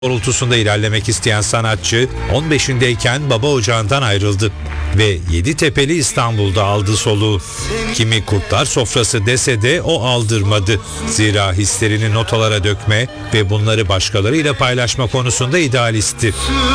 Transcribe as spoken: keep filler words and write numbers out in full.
Doğrultusunda ilerlemek isteyen sanatçı on beşindeyken baba ocağından ayrıldı ve Yeditepe'li İstanbul'da aldı soluğu. Kimi kurtlar sofrası dese de o aldırmadı. Zira hislerini notalara dökme ve bunları başkalarıyla paylaşma konusunda idealistti.